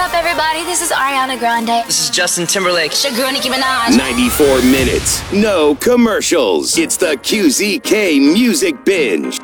up, everybody? This is Ariana Grande. This is Justin Timberlake. It's your girl, Nicki Minaj. 94 minutes, no commercials. It's the QZK Music Binge.